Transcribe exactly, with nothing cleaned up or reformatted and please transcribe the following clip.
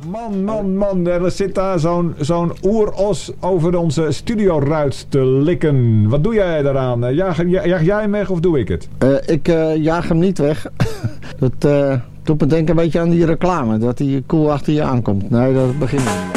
Man, man, man, er zit daar zo'n zo'n oeros over onze studioruit te likken. Wat doe jij daaraan? Jaag, jaag jij hem weg of doe ik het? Uh, ik uh, jaag hem niet weg. dat uh, doet me denken een beetje aan die reclame. Dat hij cool achter je aankomt. Nee, dat begint niet.